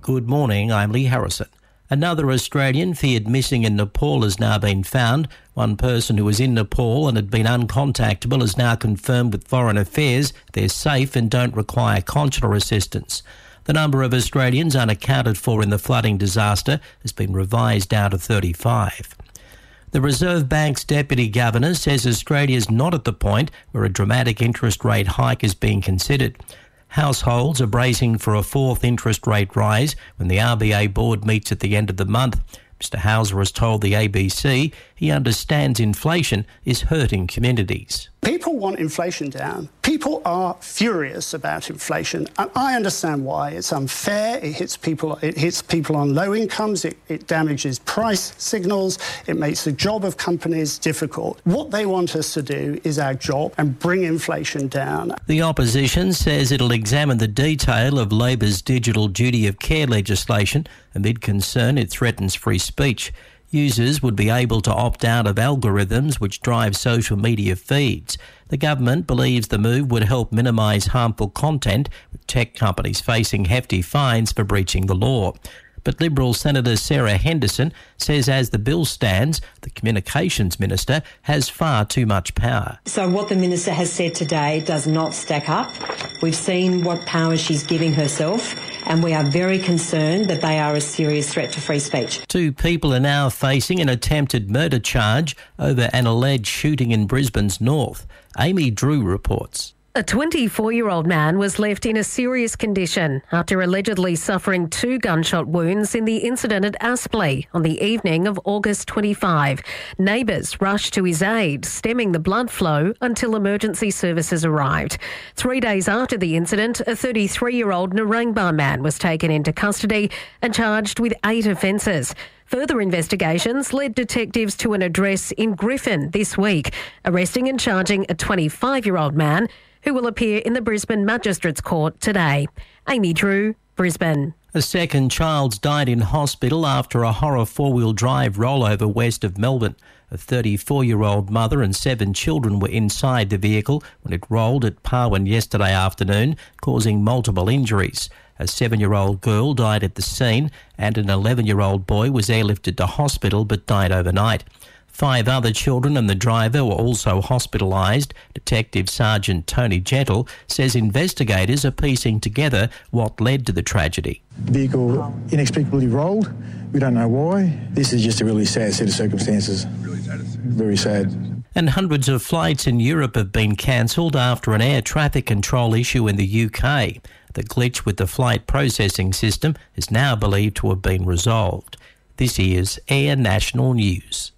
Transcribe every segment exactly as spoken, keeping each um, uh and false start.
Good morning, I'm Lee Harrison. Another Australian feared missing in Nepal has now been found. One person who was in Nepal and had been uncontactable is now confirmed with Foreign Affairs. They're safe and don't require consular assistance. The number of Australians unaccounted for in the flooding disaster has been revised down to thirty-five. The Reserve Bank's Deputy Governor says Australia is not at the point where a dramatic interest rate hike is being considered. Households are bracing for a fourth interest rate rise when the R B A board meets at the end of the month. Mister Hauser has told the A B C he understands inflation is hurting communities. People want inflation down. People are furious about inflation, and I understand why. It's unfair. It hits people. It hits people on low incomes. It, it damages price signals. It makes the job of companies difficult. What they want us to do is our job and bring inflation down. The opposition says it'll examine the detail of Labor's digital duty of care legislation amid concern it threatens free speech. Users would be able to opt out of algorithms which drive social media feeds. The government believes the move would help minimise harmful content, with tech companies facing hefty fines for breaching the law. But Liberal Senator Sarah Henderson says as the bill stands, the Communications Minister has far too much power. So what the Minister has said today does not stack up. We've seen what power she's giving herself, and we are very concerned that they are a serious threat to free speech. Two people are now facing an attempted murder charge over an alleged shooting in Brisbane's north. Amy Drew reports. A twenty-four-year-old man was left in a serious condition after allegedly suffering two gunshot wounds in the incident at Aspley on the evening of August twenty-fifth. Neighbours rushed to his aid, stemming the blood flow until emergency services arrived. Three days after the incident, a thirty-three-year-old Narangba man was taken into custody and charged with eight offences. Further investigations led detectives to an address in Griffin this week, arresting and charging a twenty-five-year-old man who will appear in the Brisbane Magistrates Court today. Amy Drew, Brisbane. A second child's died in hospital after a horror four-wheel drive rollover west of Melbourne. A thirty-four-year-old mother and seven children were inside the vehicle when it rolled at Parwin yesterday afternoon, causing multiple injuries. A seven-year-old girl died at the scene and an eleven-year-old boy was airlifted to hospital but died overnight. Five other children and the driver were also hospitalised. Detective Sergeant Tony Gentle says investigators are piecing together what led to the tragedy. The vehicle inexplicably rolled. We don't know why. This is just a really sad set of circumstances. Really sad. Very sad. And hundreds of flights in Europe have been cancelled after an air traffic control issue in the U K. The glitch with the flight processing system is now believed to have been resolved. This is Air National News.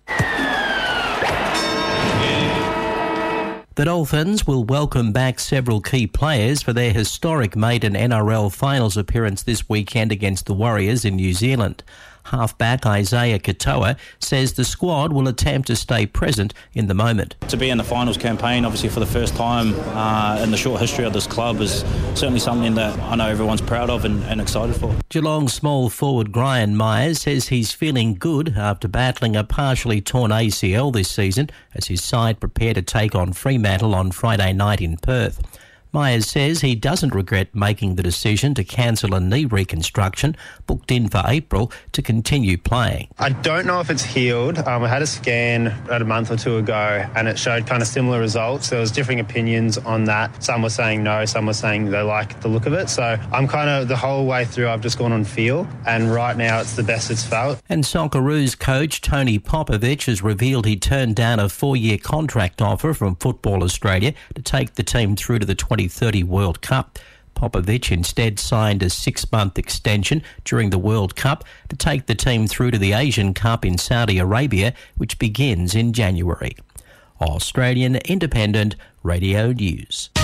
The Dolphins will welcome back several key players for their historic maiden N R L finals appearance this weekend against the Warriors in New Zealand. Halfback Isaiah Katoa says the squad will attempt to stay present in the moment. To be in the finals campaign, obviously for the first time uh, in the short history of this club, is certainly something that I know everyone's proud of and, and excited for. Geelong small forward Brian Myers says he's feeling good after battling a partially torn A C L this season as his side prepare to take on Fremantle on Friday night in Perth. Myers says he doesn't regret making the decision to cancel a knee reconstruction booked in for April to continue playing. I don't know if it's healed. Um, I had a scan about a month or two ago and it showed kind of similar results. There was differing opinions on that. Some were saying no, some were saying they like the look of it. So I'm kind of, the whole way through, I've just gone on feel, and right now it's the best it's felt. And Socceroos coach Tony Popovich has revealed he turned down a four-year contract offer from Football Australia to take the team through to the twenty thirty World Cup. Popovich instead signed a six-month extension during the World Cup to take the team through to the Asian Cup in Saudi Arabia, which begins in January. Australian Independent Radio News.